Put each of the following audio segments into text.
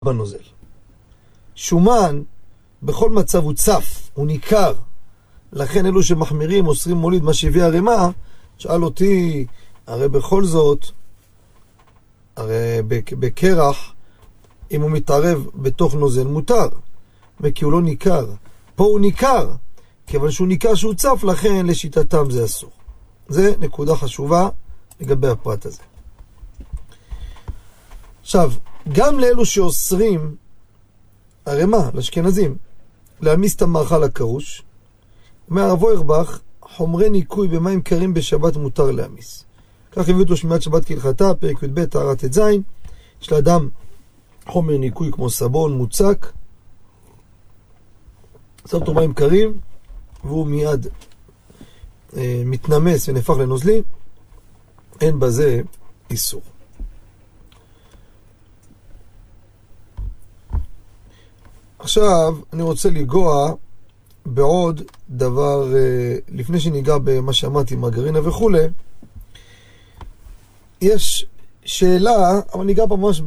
בנוזל. שומן בכל מצב הוא צף, הוא ניכר. לכן אלו שמחמירים אוסרים מוליד, מה שהביא הרמ"א, שאל אותי, הרי בכל זאת, הרי בקרח, אם הוא מתערב בתוך נוזל מותר, וכי הוא לא ניכר. פה הוא ניכר, כיוון שהוא ניכר שהוא צף, לכן לשיטתם זה אסור. זה נקודה חשובה לגבי הפרט הזה. עכשיו, גם לאלו שאוסרים, הרמ"א, לאשכנזים, להעמיס את המאכל הקרוש, אומר הרב אוירבך, חומרי ניקוי במים קרים בשבת מותר להעמיס. כך הביאו אותו שמיעת שבת כהלכתה, פרק י"ב, טהרת ט"ז. יש לאדם חומר ניקוי כמו סבון, מוצק, שם אותו מים קרים, והוא מיד מתנמס ונהפך לנוזלי, אין בזה איסור. עכשיו אני רוצה לגוע בעוד דבר, לפני שניגע במה שאמרתי, מרגרינה וכו'. יש שאלה, אבל ניגע ממש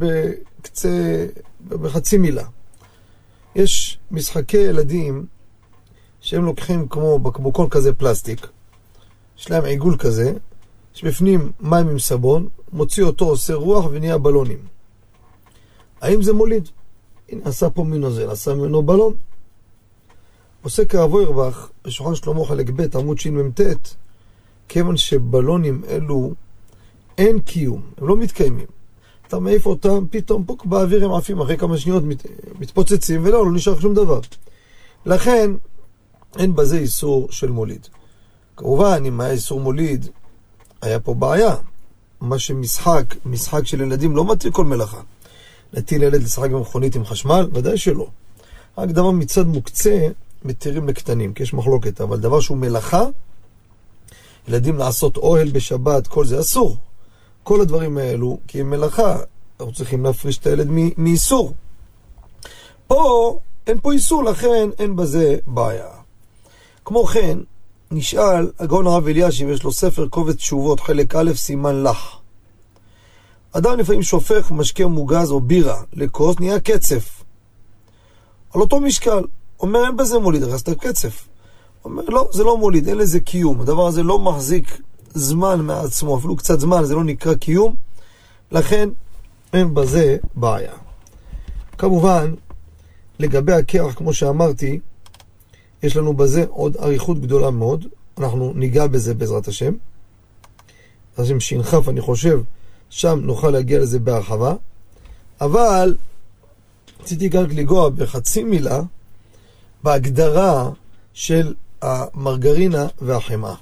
בחצי מילה. יש משחקי ילדים שהם לוקחים כמו בקבוקון כזה פלסטיק, יש להם עיגול כזה, שבפנים מים עם סבון, מוציא אותו, עושה רוח ונהיה בלונים. האם זה מוליד? הנה, עשה פה מנוזל, עשה ממנו בלון. עושה הרב אוירבך בשולחן שלמה חלק ב' עמוד שמ"ט, כיוון שבלונים אלו אין קיום, הם לא מתקיימים. אתה מעיף אותם, פתאום פוק באוויר הם עפים, אחרי כמה שניות מתפוצצים, ולא נשאר שום דבר. לכן אין בזה איסור של מוליד. כמובן, אם היה איסור מוליד, היה פה בעיה. מה משחק של ילדים לא מתיר כל מלאכה. להטיל ילד לשחק במכונית עם חשמל? ודאי שלא. רק דבר מצד מוקצה מתירים לקטנים, כי יש מחלוקת, אבל דבר שהוא מלאכה, ילדים לעשות אוהל בשבת, כל זה אסור. כל הדברים האלו, כי הם מלאכה, אנחנו צריכים להפריש את הילד מאיסור. פה, אין פה איסור, לכן אין בזה בעיה. כמו כן, נשאל, הגאון הרב אלישיב, יש לו ספר קובץ תשובות, חלק א', סימן לך. אדם לפעמים שופך משקה מוגז או בירה לכוס, נהיה קצף. על אותו משקל, אומר אין בזה מוליד, אז אתה קצף. אומר לא, זה לא מוליד, אין לזה קיום. הדבר הזה לא מחזיק זמן מעצמו, אפילו קצת זמן, זה לא נקרא קיום. לכן אין בזה בעיה. כמובן, לגבי הקרח, כמו שאמרתי, יש לנו בזה עוד אריכות גדולה מאוד. אנחנו ניגע בזה בעזרת השם. השם שנחף, אני חושב, שם נוכל להגיע לזה בהרחבה. אבל רציתי גם לגוע בחצי מילה בהגדרה של המרגרינה והחמאה.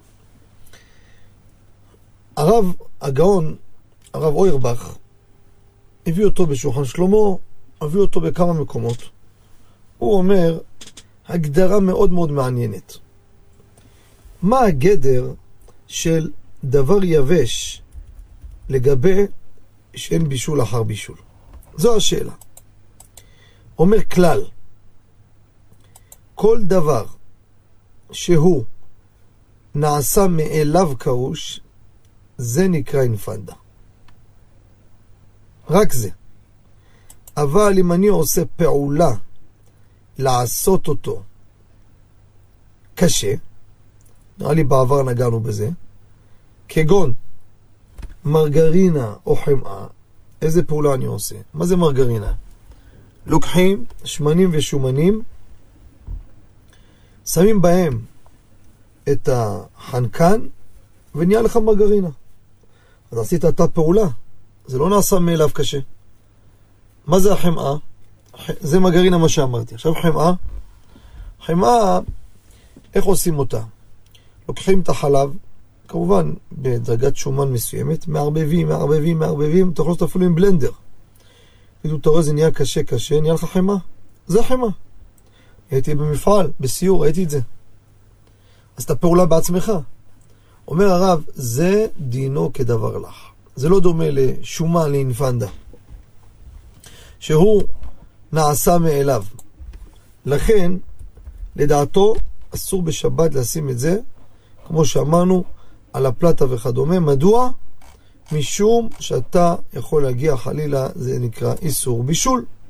הרב הגאון, הרב אוירבך, הביא אותו בשולחן שלמה, הביא אותו בכמה מקומות. הוא אומר, הגדרה מאוד מאוד מעניינת. מה הגדר של דבר יבש לגבי שאין בישול אחר בישול? זו השאלה. אומר כלל, כל דבר שהוא נעשה מאליו קרוש, זה נקרא אינפנדה. רק זה. אבל אם אני עושה פעולה לעשות אותו קשה, נראה לי בעבר נגענו בזה, כגון מרגרינה או חמאה, איזה פעולה אני עושה? מה זה מרגרינה? לוקחים שמנים ושומנים, שמים בהם את החנקן, ונהיה לך מרגרינה. אז עשית את הפעולה. זה לא נעשה מאליו קשה. מה זה החמאה? זה מרגרינה מה שאמרתי. עכשיו חמאה. חמאה, איך עושים אותה? לוקחים את החלב, כמובן בדרגת שומן מסוימת, מערבבים, אתה יכול לעשות אפילו עם בלנדר. כאילו אתה רואה זה נהיה קשה, נהיה לך חמאה. זה חמאה. הייתי במפעל, בסיור, ראיתי את זה. אז את הפעולה בעצמך. אומר הרב, זה דינו כדבר לך. זה לא דומה לשומן, לאינפנדה. שהוא נעשה מאליו. לכן, לדעתו, אסור בשבת לשים את זה, כמו שאמרנו, על הפלטה וכדומה. מדוע? משום שאתה יכול להגיע חלילה, זה נקרא איסור בישול.